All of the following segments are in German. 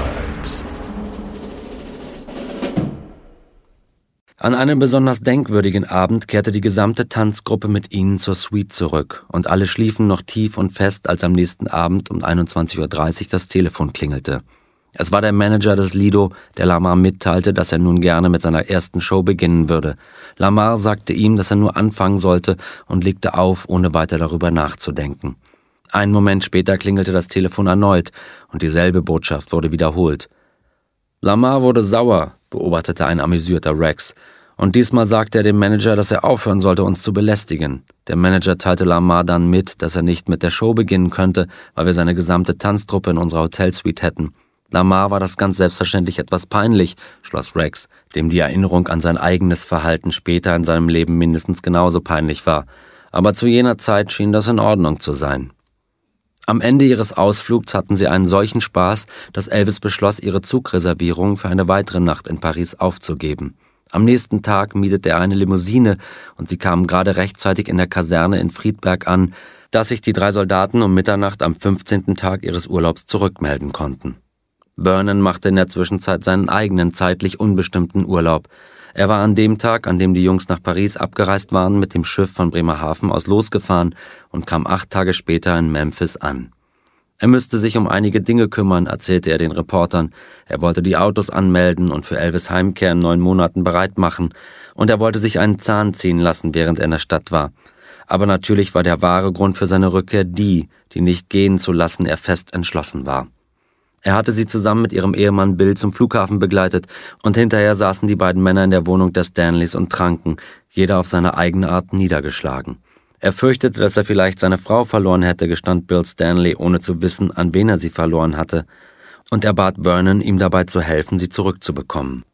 Grindelwald. An einem besonders denkwürdigen Abend kehrte die gesamte Tanzgruppe mit ihnen zur Suite zurück und alle schliefen noch tief und fest, als am nächsten Abend um 21:30 Uhr das Telefon klingelte. Es war der Manager des Lido, der Lamar mitteilte, dass er nun gerne mit seiner ersten Show beginnen würde. Lamar sagte ihm, dass er nur anfangen sollte und legte auf, ohne weiter darüber nachzudenken. Einen Moment später klingelte das Telefon erneut und dieselbe Botschaft wurde wiederholt. Lamar wurde sauer, beobachtete ein amüsierter Rex. Und diesmal sagte er dem Manager, dass er aufhören sollte, uns zu belästigen. Der Manager teilte Lamar dann mit, dass er nicht mit der Show beginnen könnte, weil wir seine gesamte Tanztruppe in unserer Hotelsuite hätten. Lamar war das ganz selbstverständlich etwas peinlich, schloss Rex, dem die Erinnerung an sein eigenes Verhalten später in seinem Leben mindestens genauso peinlich war. Aber zu jener Zeit schien das in Ordnung zu sein. Am Ende ihres Ausflugs hatten sie einen solchen Spaß, dass Elvis beschloss, ihre Zugreservierung für eine weitere Nacht in Paris aufzugeben. Am nächsten Tag mietete er eine Limousine und sie kamen gerade rechtzeitig in der Kaserne in Friedberg an, dass sich die 3 Soldaten um Mitternacht am 15. Tag ihres Urlaubs zurückmelden konnten. Vernon machte in der Zwischenzeit seinen eigenen zeitlich unbestimmten Urlaub. Er war an dem Tag, an dem die Jungs nach Paris abgereist waren, mit dem Schiff von Bremerhaven aus losgefahren und kam 8 Tage später in Memphis an. Er müsste sich um einige Dinge kümmern, erzählte er den Reportern. Er wollte die Autos anmelden und für Elvis' Heimkehr in 9 Monaten bereit machen. Und er wollte sich einen Zahn ziehen lassen, während er in der Stadt war. Aber natürlich war der wahre Grund für seine Rückkehr die nicht gehen zu lassen er fest entschlossen war. Er hatte sie zusammen mit ihrem Ehemann Bill zum Flughafen begleitet und hinterher saßen die beiden Männer in der Wohnung der Stanleys und tranken, jeder auf seine eigene Art niedergeschlagen. Er fürchtete, dass er vielleicht seine Frau verloren hätte, gestand Bill Stanley, ohne zu wissen, an wen er sie verloren hatte, und er bat Vernon, ihm dabei zu helfen, sie zurückzubekommen.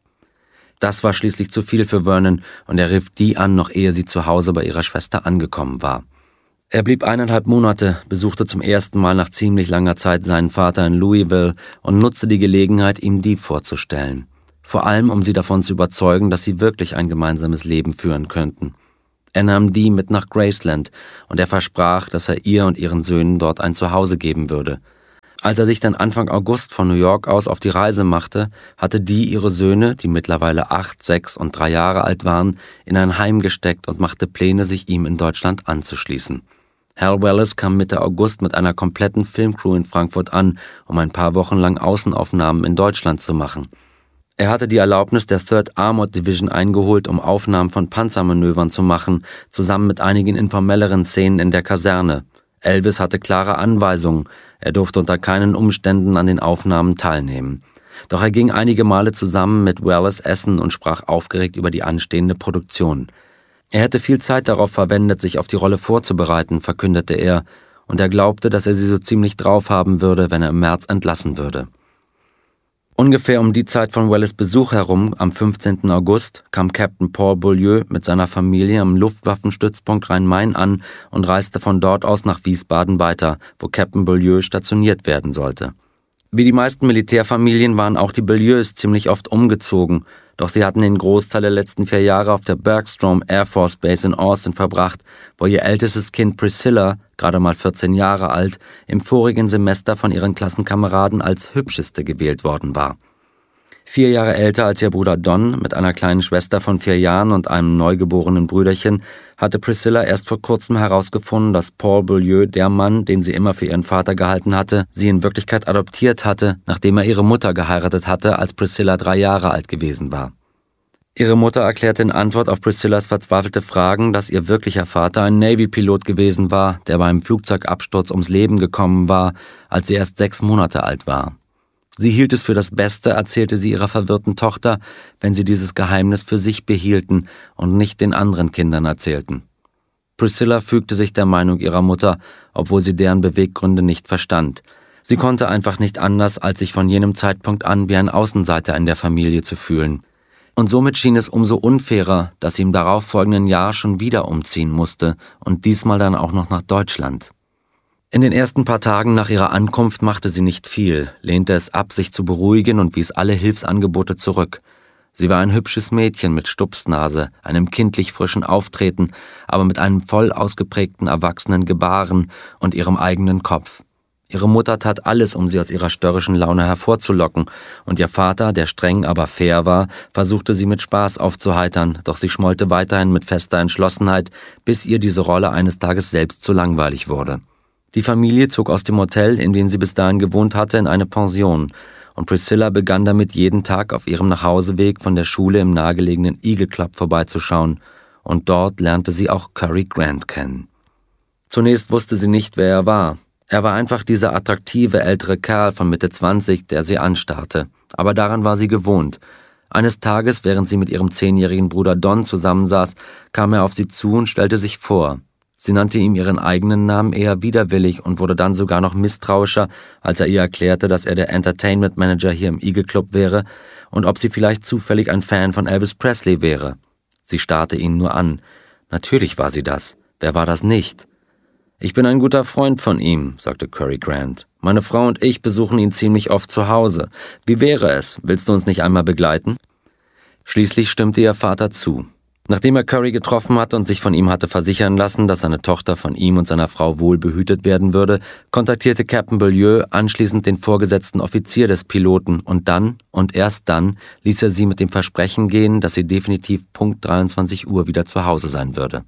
Das war schließlich zu viel für Vernon, und er rief Dee an, noch ehe sie zu Hause bei ihrer Schwester angekommen war. Er blieb 1,5 Monate, besuchte zum ersten Mal nach ziemlich langer Zeit seinen Vater in Louisville und nutzte die Gelegenheit, ihm Dee vorzustellen. Vor allem, um sie davon zu überzeugen, dass sie wirklich ein gemeinsames Leben führen könnten. Er nahm Dee mit nach Graceland und er versprach, dass er ihr und ihren Söhnen dort ein Zuhause geben würde. Als er sich dann Anfang August von New York aus auf die Reise machte, hatte Dee ihre Söhne, die mittlerweile 8, 6 und 3 Jahre alt waren, in ein Heim gesteckt und machte Pläne, sich ihm in Deutschland anzuschließen. Hal Wallis kam Mitte August mit einer kompletten Filmcrew in Frankfurt an, um ein paar Wochen lang Außenaufnahmen in Deutschland zu machen. Er hatte die Erlaubnis der 3rd Armored Division eingeholt, um Aufnahmen von Panzermanövern zu machen, zusammen mit einigen informelleren Szenen in der Kaserne. Elvis hatte klare Anweisungen, er durfte unter keinen Umständen an den Aufnahmen teilnehmen. Doch er ging einige Male zusammen mit Wallace essen und sprach aufgeregt über die anstehende Produktion. Er hätte viel Zeit darauf verwendet, sich auf die Rolle vorzubereiten, verkündete er, und er glaubte, dass er sie so ziemlich drauf haben würde, wenn er im März entlassen würde. Ungefähr um die Zeit von Wallace' Besuch herum, am 15. August, kam Captain Paul Beaulieu mit seiner Familie am Luftwaffenstützpunkt Rhein-Main an und reiste von dort aus nach Wiesbaden weiter, wo Captain Beaulieu stationiert werden sollte. Wie die meisten Militärfamilien waren auch die Beaulieus ziemlich oft umgezogen, doch sie hatten den Großteil der letzten 4 Jahre auf der Bergstrom Air Force Base in Austin verbracht, wo ihr ältestes Kind Priscilla, gerade mal 14 Jahre alt, im vorigen Semester von ihren Klassenkameraden als hübscheste gewählt worden war. 4 Jahre älter als ihr Bruder Don, mit einer kleinen Schwester von 4 Jahren und einem neugeborenen Brüderchen, hatte Priscilla erst vor kurzem herausgefunden, dass Paul Beaulieu, der Mann, den sie immer für ihren Vater gehalten hatte, sie in Wirklichkeit adoptiert hatte, nachdem er ihre Mutter geheiratet hatte, als Priscilla 3 Jahre alt gewesen war. Ihre Mutter erklärte in Antwort auf Priscillas verzweifelte Fragen, dass ihr wirklicher Vater ein Navy-Pilot gewesen war, der beim Flugzeugabsturz ums Leben gekommen war, als sie erst 6 Monate alt war. Sie hielt es für das Beste, erzählte sie ihrer verwirrten Tochter, wenn sie dieses Geheimnis für sich behielten und nicht den anderen Kindern erzählten. Priscilla fügte sich der Meinung ihrer Mutter, obwohl sie deren Beweggründe nicht verstand. Sie konnte einfach nicht anders, als sich von jenem Zeitpunkt an wie ein Außenseiter in der Familie zu fühlen. Und somit schien es umso unfairer, dass sie im darauffolgenden Jahr schon wieder umziehen musste und diesmal dann auch noch nach Deutschland. In den ersten paar Tagen nach ihrer Ankunft machte sie nicht viel, lehnte es ab, sich zu beruhigen und wies alle Hilfsangebote zurück. Sie war ein hübsches Mädchen mit Stupsnase, einem kindlich frischen Auftreten, aber mit einem voll ausgeprägten erwachsenen Gebaren und ihrem eigenen Kopf. Ihre Mutter tat alles, um sie aus ihrer störrischen Laune hervorzulocken, und ihr Vater, der streng, aber fair war, versuchte sie mit Spaß aufzuheitern, doch sie schmollte weiterhin mit fester Entschlossenheit, bis ihr diese Rolle eines Tages selbst zu langweilig wurde. Die Familie zog aus dem Hotel, in dem sie bis dahin gewohnt hatte, in eine Pension, und Priscilla begann damit, jeden Tag auf ihrem Nachhauseweg von der Schule im nahegelegenen Eagle Club vorbeizuschauen, und dort lernte sie auch Cary Grant kennen. Zunächst wusste sie nicht, wer er war. Er war einfach dieser attraktive ältere Kerl von Mitte 20, der sie anstarrte, aber daran war sie gewohnt. Eines Tages, während sie mit ihrem 10-jährigen Bruder Don zusammensaß, kam er auf sie zu und stellte sich vor. Sie nannte ihm ihren eigenen Namen eher widerwillig und wurde dann sogar noch misstrauischer, als er ihr erklärte, dass er der Entertainment Manager hier im Eagle Club wäre und ob sie vielleicht zufällig ein Fan von Elvis Presley wäre. Sie starrte ihn nur an. Natürlich war sie das. Wer war das nicht? »Ich bin ein guter Freund von ihm«, sagte Cary Grant. »Meine Frau und ich besuchen ihn ziemlich oft zu Hause. Wie wäre es? Willst du uns nicht einmal begleiten?« Schließlich stimmte ihr Vater zu. Nachdem er Cary getroffen hatte und sich von ihm hatte versichern lassen, dass seine Tochter von ihm und seiner Frau wohl behütet werden würde, kontaktierte Captain Beaulieu anschließend den vorgesetzten Offizier des Piloten und erst dann, ließ er sie mit dem Versprechen gehen, dass sie definitiv Punkt 23 Uhr wieder zu Hause sein würde.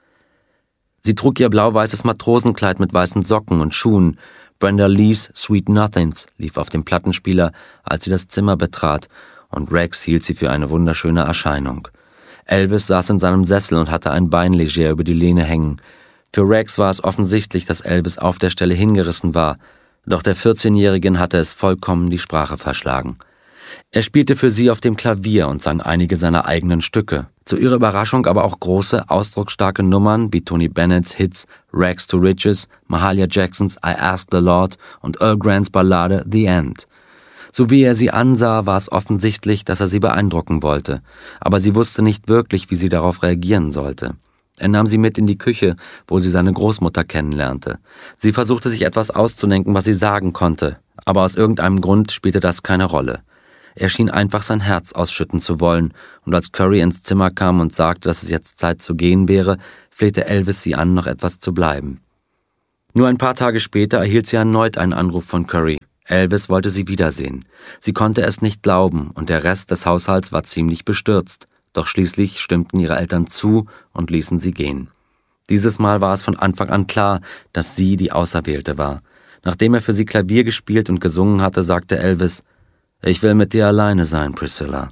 Sie trug ihr blau-weißes Matrosenkleid mit weißen Socken und Schuhen. Brenda Lees Sweet Nothings lief auf dem Plattenspieler, als sie das Zimmer betrat, und Rex hielt sie für eine wunderschöne Erscheinung. Elvis saß in seinem Sessel und hatte ein Bein leger über die Lehne hängen. Für Rex war es offensichtlich, dass Elvis auf der Stelle hingerissen war, doch der 14-Jährigen hatte es vollkommen die Sprache verschlagen. Er spielte für sie auf dem Klavier und sang einige seiner eigenen Stücke. Zu ihrer Überraschung aber auch große, ausdrucksstarke Nummern wie Tony Bennett's Hits Rags to Riches, Mahalia Jacksons I Ask the Lord und Earl Grants Ballade The End. So wie er sie ansah, war es offensichtlich, dass er sie beeindrucken wollte, aber sie wusste nicht wirklich, wie sie darauf reagieren sollte. Er nahm sie mit in die Küche, wo sie seine Großmutter kennenlernte. Sie versuchte sich etwas auszudenken, was sie sagen konnte, aber aus irgendeinem Grund spielte das keine Rolle. Er schien einfach sein Herz ausschütten zu wollen, und als Cary ins Zimmer kam und sagte, dass es jetzt Zeit zu gehen wäre, flehte Elvis sie an, noch etwas zu bleiben. Nur ein paar Tage später erhielt sie erneut einen Anruf von Cary. Elvis wollte sie wiedersehen. Sie konnte es nicht glauben, und der Rest des Haushalts war ziemlich bestürzt. Doch schließlich stimmten ihre Eltern zu und ließen sie gehen. Dieses Mal war es von Anfang an klar, dass sie die Auserwählte war. Nachdem er für sie Klavier gespielt und gesungen hatte, sagte Elvis: »Ich will mit dir alleine sein, Priscilla.«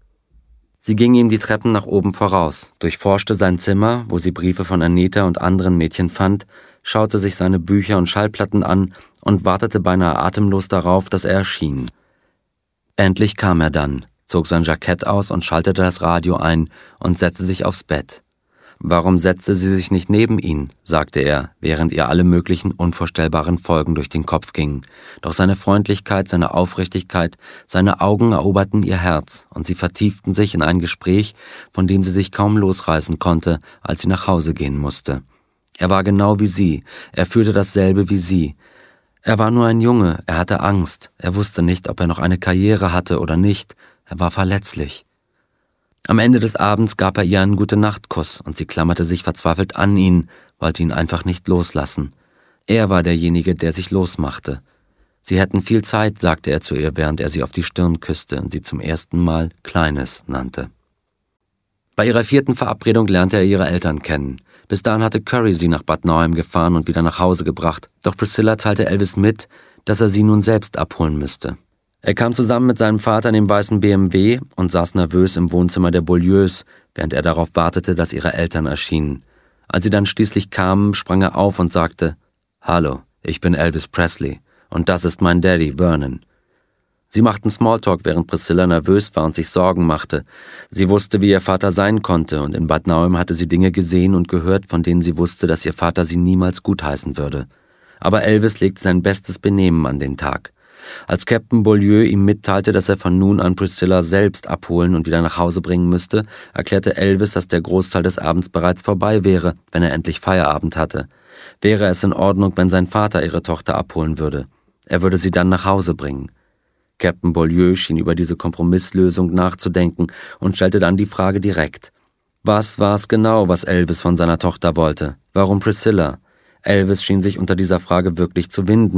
Sie ging ihm die Treppen nach oben voraus, durchforschte sein Zimmer, wo sie Briefe von Anita und anderen Mädchen fand, schaute sich seine Bücher und Schallplatten an und wartete beinahe atemlos darauf, dass er erschien. Endlich kam er dann, zog sein Jackett aus und schaltete das Radio ein und setzte sich aufs Bett. »Warum setzte sie sich nicht neben ihn?«, sagte er, während ihr alle möglichen unvorstellbaren Folgen durch den Kopf gingen. Doch seine Freundlichkeit, seine Aufrichtigkeit, seine Augen eroberten ihr Herz, und sie vertieften sich in ein Gespräch, von dem sie sich kaum losreißen konnte, als sie nach Hause gehen musste. Er war genau wie sie, er fühlte dasselbe wie sie. Er war nur ein Junge, er hatte Angst, er wusste nicht, ob er noch eine Karriere hatte oder nicht, er war verletzlich. Am Ende des Abends gab er ihr einen Gute-Nacht-Kuss und sie klammerte sich verzweifelt an ihn, wollte ihn einfach nicht loslassen. Er war derjenige, der sich losmachte. Sie hätten viel Zeit, sagte er zu ihr, während er sie auf die Stirn küsste und sie zum ersten Mal Kleines nannte. Bei ihrer 4. Verabredung lernte er ihre Eltern kennen. Bis dahin hatte Cary sie nach Bad Nauheim gefahren und wieder nach Hause gebracht, doch Priscilla teilte Elvis mit, dass er sie nun selbst abholen müsste. Er kam zusammen mit seinem Vater in dem weißen BMW und saß nervös im Wohnzimmer der Beaulieus, während er darauf wartete, dass ihre Eltern erschienen. Als sie dann schließlich kamen, sprang er auf und sagte: »Hallo, ich bin Elvis Presley und das ist mein Daddy, Vernon.« Sie machten Smalltalk, während Priscilla nervös war und sich Sorgen machte. Sie wusste, wie ihr Vater sein konnte, und in Bad Nauheim hatte sie Dinge gesehen und gehört, von denen sie wusste, dass ihr Vater sie niemals gutheißen würde. Aber Elvis legte sein bestes Benehmen an den Tag. Als Captain Beaulieu ihm mitteilte, dass er von nun an Priscilla selbst abholen und wieder nach Hause bringen müsste, erklärte Elvis, dass der Großteil des Abends bereits vorbei wäre, wenn er endlich Feierabend hatte. Wäre es in Ordnung, wenn sein Vater ihre Tochter abholen würde. Er würde sie dann nach Hause bringen. Captain Beaulieu schien über diese Kompromisslösung nachzudenken und stellte dann die Frage direkt. Was war es genau, was Elvis von seiner Tochter wollte? Warum Priscilla? Elvis schien sich unter dieser Frage wirklich zu winden,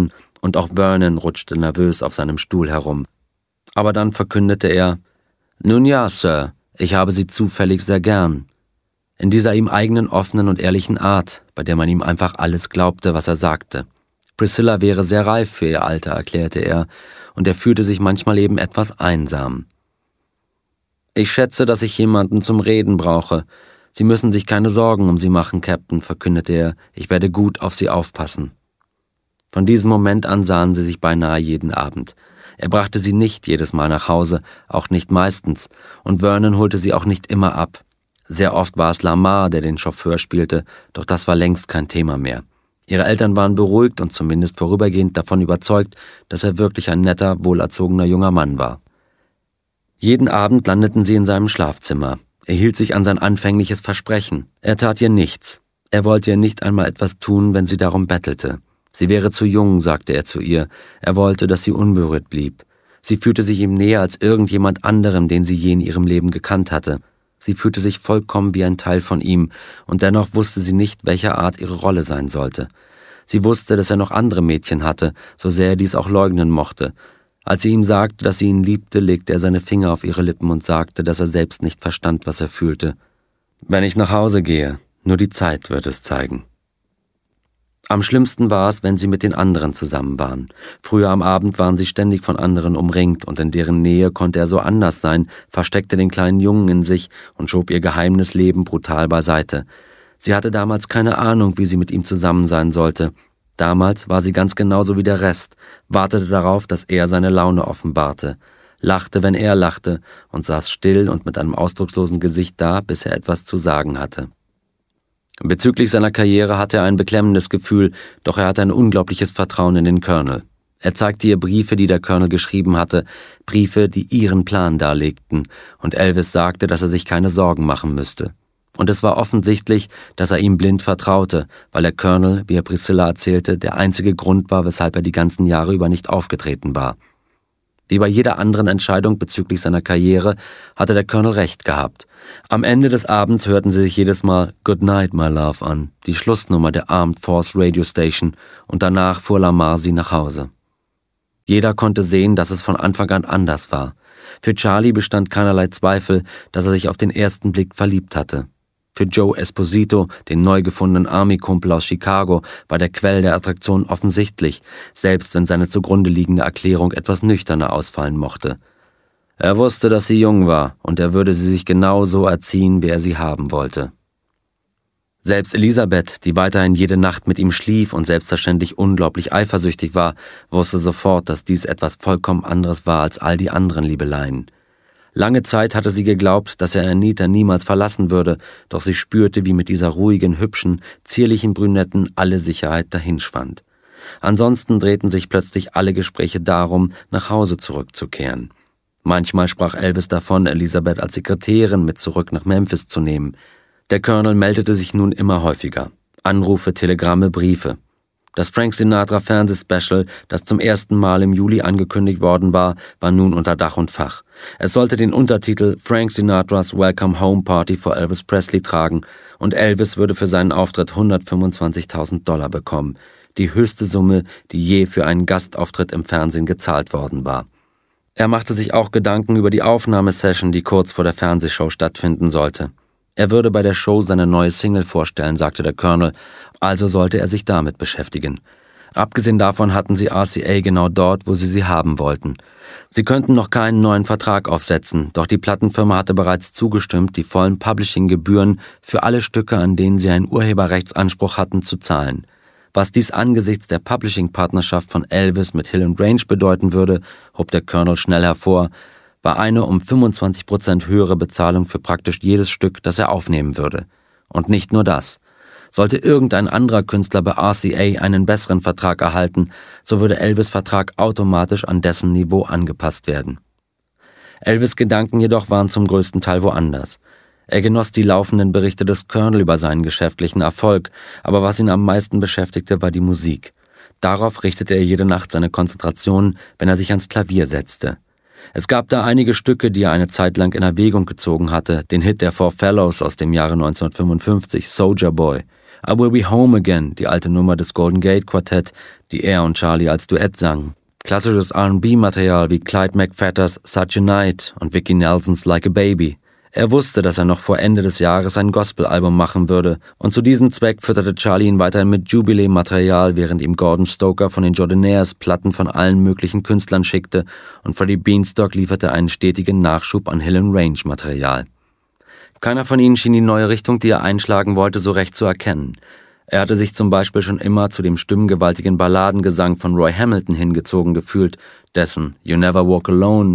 und auch Vernon rutschte nervös auf seinem Stuhl herum. Aber dann verkündete er: »Nun ja, Sir, ich habe Sie zufällig sehr gern.« In dieser ihm eigenen offenen und ehrlichen Art, bei der man ihm einfach alles glaubte, was er sagte. Priscilla wäre sehr reif für ihr Alter, erklärte er, und er fühlte sich manchmal eben etwas einsam. »Ich schätze, dass ich jemanden zum Reden brauche. Sie müssen sich keine Sorgen um sie machen, Captain«, verkündete er. »Ich werde gut auf sie aufpassen.« Von diesem Moment an sahen sie sich beinahe jeden Abend. Er brachte sie nicht jedes Mal nach Hause, auch nicht meistens, und Vernon holte sie auch nicht immer ab. Sehr oft war es Lamar, der den Chauffeur spielte, doch das war längst kein Thema mehr. Ihre Eltern waren beruhigt und zumindest vorübergehend davon überzeugt, dass er wirklich ein netter, wohlerzogener junger Mann war. Jeden Abend landeten sie in seinem Schlafzimmer. Er hielt sich an sein anfängliches Versprechen. Er tat ihr nichts. Er wollte ihr nicht einmal etwas tun, wenn sie darum bettelte. Sie wäre zu jung, sagte er zu ihr. Er wollte, dass sie unberührt blieb. Sie fühlte sich ihm näher als irgendjemand anderem, den sie je in ihrem Leben gekannt hatte. Sie fühlte sich vollkommen wie ein Teil von ihm, und dennoch wusste sie nicht, welcher Art ihre Rolle sein sollte. Sie wusste, dass er noch andere Mädchen hatte, so sehr er dies auch leugnen mochte. Als sie ihm sagte, dass sie ihn liebte, legte er seine Finger auf ihre Lippen und sagte, dass er selbst nicht verstand, was er fühlte. »Wenn ich nach Hause gehe, nur die Zeit wird es zeigen.« Am schlimmsten war es, wenn sie mit den anderen zusammen waren. Früher am Abend waren sie ständig von anderen umringt, und in deren Nähe konnte er so anders sein, versteckte den kleinen Jungen in sich und schob ihr geheimes Leben brutal beiseite. Sie hatte damals keine Ahnung, wie sie mit ihm zusammen sein sollte. Damals war sie ganz genauso wie der Rest, wartete darauf, dass er seine Laune offenbarte, lachte, wenn er lachte, und saß still und mit einem ausdruckslosen Gesicht da, bis er etwas zu sagen hatte. Bezüglich seiner Karriere hatte er ein beklemmendes Gefühl, doch er hatte ein unglaubliches Vertrauen in den Colonel. Er zeigte ihr Briefe, die der Colonel geschrieben hatte, Briefe, die ihren Plan darlegten, und Elvis sagte, dass er sich keine Sorgen machen müsste. Und es war offensichtlich, dass er ihm blind vertraute, weil der Colonel, wie er Priscilla erzählte, der einzige Grund war, weshalb er die ganzen Jahre über nicht aufgetreten war. Wie bei jeder anderen Entscheidung bezüglich seiner Karriere hatte der Colonel recht gehabt. Am Ende des Abends hörten sie sich jedes Mal »Good Night, My Love« an, die Schlussnummer der Armed Force Radio Station, und danach fuhr Lamar sie nach Hause. Jeder konnte sehen, dass es von Anfang an anders war. Für Charlie bestand keinerlei Zweifel, dass er sich auf den ersten Blick verliebt hatte. Für Joe Esposito, den neu gefundenen Army-Kumpel aus Chicago, war der Quell der Attraktion offensichtlich, selbst wenn seine zugrunde liegende Erklärung etwas nüchterner ausfallen mochte. Er wusste, dass sie jung war, und er würde sie sich genau so erziehen, wie er sie haben wollte. Selbst Elisabeth, die weiterhin jede Nacht mit ihm schlief und selbstverständlich unglaublich eifersüchtig war, wusste sofort, dass dies etwas vollkommen anderes war als all die anderen Liebeleien. Lange Zeit hatte sie geglaubt, dass er Anita niemals verlassen würde, doch sie spürte, wie mit dieser ruhigen, hübschen, zierlichen Brünetten alle Sicherheit dahinschwand. Ansonsten drehten sich plötzlich alle Gespräche darum, nach Hause zurückzukehren. Manchmal sprach Elvis davon, Elisabeth als Sekretärin mit zurück nach Memphis zu nehmen. Der Colonel meldete sich nun immer häufiger. Anrufe, Telegramme, Briefe. Das Frank Sinatra Fernsehspecial, das zum ersten Mal im Juli angekündigt worden war nun unter Dach und Fach. Es sollte den Untertitel Frank Sinatra's Welcome Home Party for Elvis Presley tragen, und Elvis würde für seinen Auftritt $125.000 bekommen, die höchste Summe, die je für einen Gastauftritt im Fernsehen gezahlt worden war. Er machte sich auch Gedanken über die Aufnahmesession, die kurz vor der Fernsehshow stattfinden sollte. Er würde bei der Show seine neue Single vorstellen, sagte der Colonel, also sollte er sich damit beschäftigen. Abgesehen davon hatten sie RCA genau dort, wo sie haben wollten. Sie könnten noch keinen neuen Vertrag aufsetzen, doch die Plattenfirma hatte bereits zugestimmt, die vollen Publishing-Gebühren für alle Stücke, an denen sie einen Urheberrechtsanspruch hatten, zu zahlen. Was dies angesichts der Publishing-Partnerschaft von Elvis mit Hill & Range bedeuten würde, hob der Colonel schnell hervor, war eine um 25% höhere Bezahlung für praktisch jedes Stück, das er aufnehmen würde. Und nicht nur das. Sollte irgendein anderer Künstler bei RCA einen besseren Vertrag erhalten, so würde Elvis' Vertrag automatisch an dessen Niveau angepasst werden. Elvis' Gedanken jedoch waren zum größten Teil woanders. Er genoss die laufenden Berichte des Colonel über seinen geschäftlichen Erfolg, aber was ihn am meisten beschäftigte, war die Musik. Darauf richtete er jede Nacht seine Konzentration, wenn er sich ans Klavier setzte. Es gab da einige Stücke, die er eine Zeit lang in Erwägung gezogen hatte, den Hit der Four Fellows aus dem Jahre 1955, Soldier Boy, I Will Be Home Again, die alte Nummer des Golden Gate Quartett, die er und Charlie als Duett sangen. Klassisches R&B-Material wie Clyde McPhatters Such a Night und Vicky Nelsons Like a Baby. Er wusste, dass er noch vor Ende des Jahres ein Gospel-Album machen würde, und zu diesem Zweck fütterte Charlie ihn weiterhin mit Jubilee-Material, während ihm Gordon Stoker von den Jordanaires Platten von allen möglichen Künstlern schickte, und Freddie Beanstalk lieferte einen stetigen Nachschub an Hill-and-Range-Material. Keiner von ihnen schien die neue Richtung, die er einschlagen wollte, so recht zu erkennen. Er hatte sich zum Beispiel schon immer zu dem stimmengewaltigen Balladengesang von Roy Hamilton hingezogen gefühlt, dessen You Never Walk Alone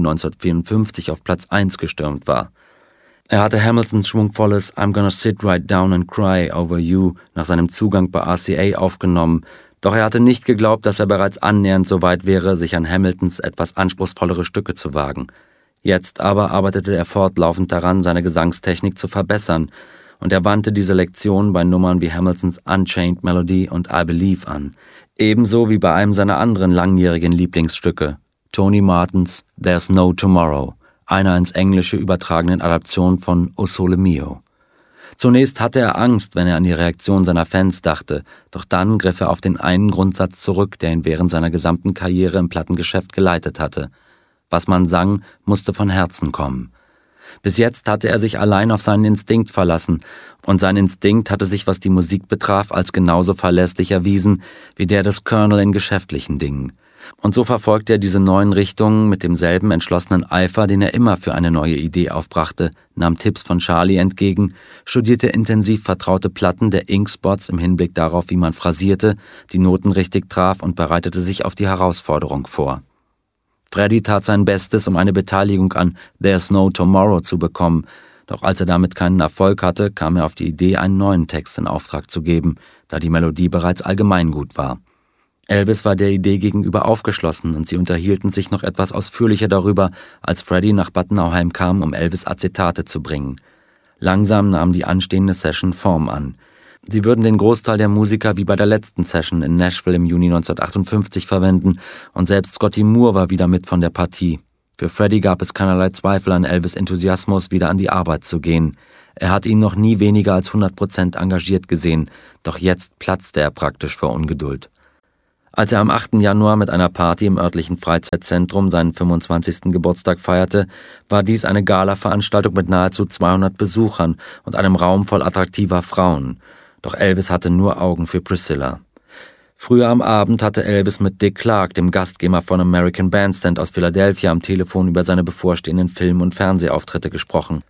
1954 auf Platz 1 gestürmt war. Er hatte Hamiltons schwungvolles I'm Gonna Sit Right Down and Cry Over You nach seinem Zugang bei RCA aufgenommen, doch er hatte nicht geglaubt, dass er bereits annähernd so weit wäre, sich an Hamiltons etwas anspruchsvollere Stücke zu wagen. Jetzt aber arbeitete er fortlaufend daran, seine Gesangstechnik zu verbessern, und er wandte diese Lektion bei Nummern wie Hamiltons Unchained Melody und I Believe an, ebenso wie bei einem seiner anderen langjährigen Lieblingsstücke, Tony Martins There's No Tomorrow, einer ins Englische übertragenen Adaption von O Sole Mio. Zunächst hatte er Angst, wenn er an die Reaktion seiner Fans dachte, doch dann griff er auf den einen Grundsatz zurück, der ihn während seiner gesamten Karriere im Plattengeschäft geleitet hatte. Was man sang, musste von Herzen kommen. Bis jetzt hatte er sich allein auf seinen Instinkt verlassen, und sein Instinkt hatte sich, was die Musik betraf, als genauso verlässlich erwiesen wie der des Colonel in geschäftlichen Dingen. Und so verfolgte er diese neuen Richtungen mit demselben entschlossenen Eifer, den er immer für eine neue Idee aufbrachte, nahm Tipps von Charlie entgegen, studierte intensiv vertraute Platten der Ink-Spots im Hinblick darauf, wie man phrasierte, die Noten richtig traf und bereitete sich auf die Herausforderung vor. Freddie tat sein Bestes, um eine Beteiligung an There's No Tomorrow zu bekommen, doch als er damit keinen Erfolg hatte, kam er auf die Idee, einen neuen Text in Auftrag zu geben, da die Melodie bereits allgemeingut war. Elvis war der Idee gegenüber aufgeschlossen, und sie unterhielten sich noch etwas ausführlicher darüber, als Freddie nach Bad Nauheim kam, um Elvis Acetate zu bringen. Langsam nahm die anstehende Session Form an. Sie würden den Großteil der Musiker wie bei der letzten Session in Nashville im Juni 1958 verwenden, und selbst Scotty Moore war wieder mit von der Partie. Für Freddie gab es keinerlei Zweifel an Elvis' Enthusiasmus, wieder an die Arbeit zu gehen. Er hat ihn noch nie weniger als 100% engagiert gesehen, doch jetzt platzte er praktisch vor Ungeduld. Als er am 8. Januar mit einer Party im örtlichen Freizeitzentrum seinen 25. Geburtstag feierte, war dies eine Gala-Veranstaltung mit nahezu 200 Besuchern und einem Raum voll attraktiver Frauen. Doch Elvis hatte nur Augen für Priscilla. Früher am Abend hatte Elvis mit Dick Clark, dem Gastgeber von American Bandstand aus Philadelphia, am Telefon über seine bevorstehenden Film- und Fernsehauftritte gesprochen.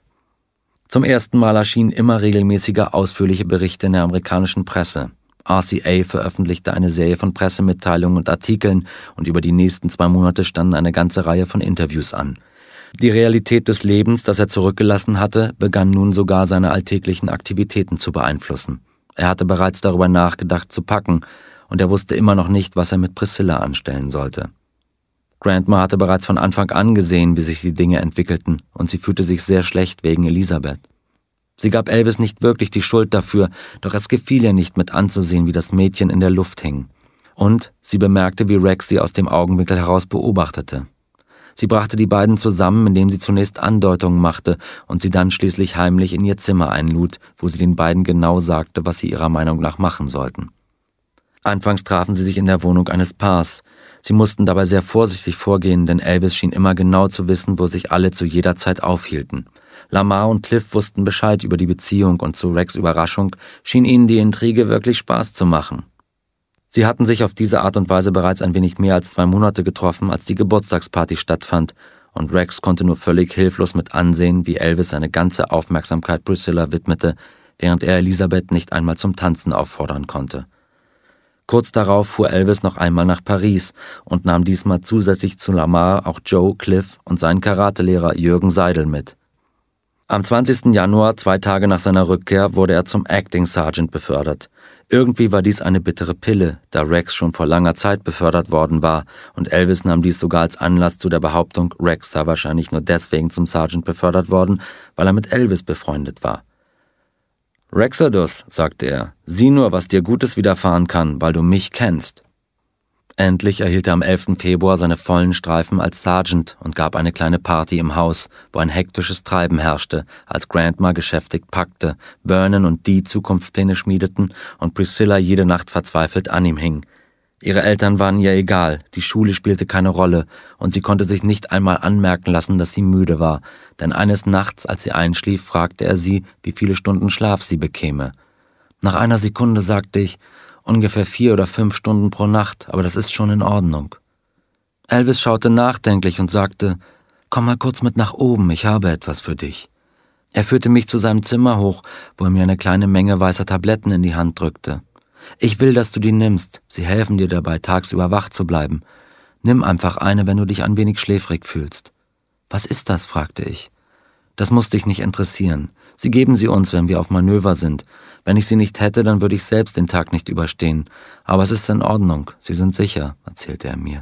Zum ersten Mal erschienen immer regelmäßiger ausführliche Berichte in der amerikanischen Presse. RCA veröffentlichte eine Serie von Pressemitteilungen und Artikeln, und über die nächsten 2 Monate standen eine ganze Reihe von Interviews an. Die Realität des Lebens, das er zurückgelassen hatte, begann nun sogar seine alltäglichen Aktivitäten zu beeinflussen. Er hatte bereits darüber nachgedacht zu packen, und er wusste immer noch nicht, was er mit Priscilla anstellen sollte. Grandma hatte bereits von Anfang an gesehen, wie sich die Dinge entwickelten, und sie fühlte sich sehr schlecht wegen Elisabeth. Sie gab Elvis nicht wirklich die Schuld dafür, doch es gefiel ihr nicht, mit anzusehen, wie das Mädchen in der Luft hing. Und sie bemerkte, wie Rex sie aus dem Augenwinkel heraus beobachtete. Sie brachte die beiden zusammen, indem sie zunächst Andeutungen machte und sie dann schließlich heimlich in ihr Zimmer einlud, wo sie den beiden genau sagte, was sie ihrer Meinung nach machen sollten. Anfangs trafen sie sich in der Wohnung eines Paars. Sie mussten dabei sehr vorsichtig vorgehen, denn Elvis schien immer genau zu wissen, wo sich alle zu jeder Zeit aufhielten. Lamar und Cliff wussten Bescheid über die Beziehung, und zu Rex' Überraschung schien ihnen die Intrige wirklich Spaß zu machen. Sie hatten sich auf diese Art und Weise bereits ein wenig mehr als 2 Monate getroffen, als die Geburtstagsparty stattfand, und Rex konnte nur völlig hilflos mit ansehen, wie Elvis seine ganze Aufmerksamkeit Priscilla widmete, während er Elisabeth nicht einmal zum Tanzen auffordern konnte. Kurz darauf fuhr Elvis noch einmal nach Paris und nahm diesmal zusätzlich zu Lamar auch Joe, Cliff und seinen Karatelehrer Jürgen Seidel mit. Am 20. Januar, 2 Tage nach seiner Rückkehr, wurde er zum Acting Sergeant befördert. Irgendwie war dies eine bittere Pille, da Rex schon vor langer Zeit befördert worden war, und Elvis nahm dies sogar als Anlass zu der Behauptung, Rex sei wahrscheinlich nur deswegen zum Sergeant befördert worden, weil er mit Elvis befreundet war. »Rexodus«, sagte er, »sieh nur, was dir Gutes widerfahren kann, weil du mich kennst.« Endlich erhielt er am 11. Februar seine vollen Streifen als Sergeant und gab eine kleine Party im Haus, wo ein hektisches Treiben herrschte, als Grandma geschäftig packte, Vernon und Dee Zukunftspläne schmiedeten und Priscilla jede Nacht verzweifelt an ihm hing. Ihre Eltern waren ihr egal, die Schule spielte keine Rolle und sie konnte sich nicht einmal anmerken lassen, dass sie müde war, denn eines Nachts, als sie einschlief, fragte er sie, wie viele Stunden Schlaf sie bekäme. Nach einer Sekunde sagte ich, ungefähr 4 oder 5 Stunden pro Nacht, aber das ist schon in Ordnung. Elvis schaute nachdenklich und sagte, komm mal kurz mit nach oben, ich habe etwas für dich. Er führte mich zu seinem Zimmer hoch, wo er mir eine kleine Menge weißer Tabletten in die Hand drückte. Ich will, dass du die nimmst, sie helfen dir dabei, tagsüber wach zu bleiben. Nimm einfach eine, wenn du dich ein wenig schläfrig fühlst. Was ist das, fragte ich. Das muss dich nicht interessieren. Sie geben sie uns, wenn wir auf Manöver sind. Wenn ich sie nicht hätte, dann würde ich selbst den Tag nicht überstehen. Aber es ist in Ordnung, sie sind sicher, erzählte er mir.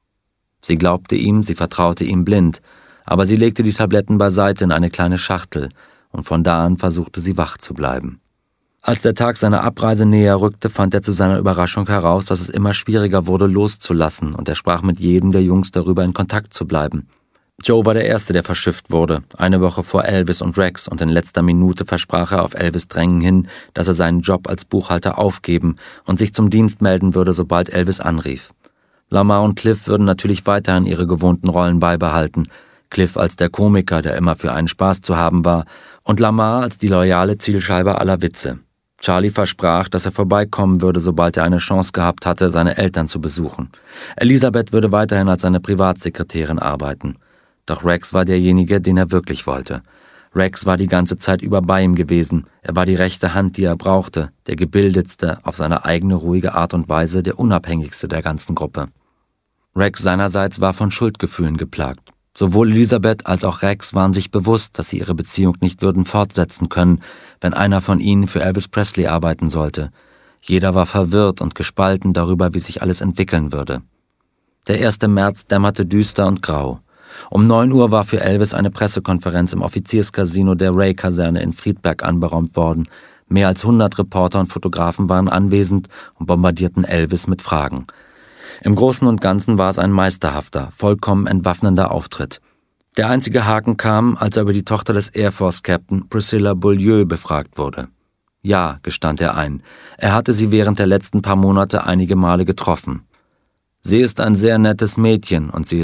Sie glaubte ihm, sie vertraute ihm blind, aber sie legte die Tabletten beiseite in eine kleine Schachtel und von da an versuchte sie wach zu bleiben. Als der Tag seiner Abreise näher rückte, fand er zu seiner Überraschung heraus, dass es immer schwieriger wurde, loszulassen, und er sprach mit jedem der Jungs darüber, in Kontakt zu bleiben. Joe war der Erste, der verschifft wurde, eine Woche vor Elvis und Rex, und in letzter Minute versprach er auf Elvis Drängen hin, dass er seinen Job als Buchhalter aufgeben und sich zum Dienst melden würde, sobald Elvis anrief. Lamar und Cliff würden natürlich weiterhin ihre gewohnten Rollen beibehalten, Cliff als der Komiker, der immer für einen Spaß zu haben war, und Lamar als die loyale Zielscheibe aller Witze. Charlie versprach, dass er vorbeikommen würde, sobald er eine Chance gehabt hatte, seine Eltern zu besuchen. Elisabeth würde weiterhin als seine Privatsekretärin arbeiten. Doch Rex war derjenige, den er wirklich wollte. Rex war die ganze Zeit über bei ihm gewesen. Er war die rechte Hand, die er brauchte, der gebildetste, auf seine eigene ruhige Art und Weise der unabhängigste der ganzen Gruppe. Rex seinerseits war von Schuldgefühlen geplagt. Sowohl Elisabeth als auch Rex waren sich bewusst, dass sie ihre Beziehung nicht würden fortsetzen können, wenn einer von ihnen für Elvis Presley arbeiten sollte. Jeder war verwirrt und gespalten darüber, wie sich alles entwickeln würde. Der 1. März dämmerte düster und grau. Um 9 Uhr war für Elvis eine Pressekonferenz im Offizierscasino der Ray-Kaserne in Friedberg anberaumt worden. Mehr als 100 Reporter und Fotografen waren anwesend und bombardierten Elvis mit Fragen. Im Großen und Ganzen war es ein meisterhafter, vollkommen entwaffnender Auftritt. Der einzige Haken kam, als er über die Tochter des Air Force Captain Priscilla Beaulieu befragt wurde. Ja, gestand er ein, er hatte sie während der letzten paar Monate einige Male getroffen. Sie ist ein sehr nettes Mädchen und sie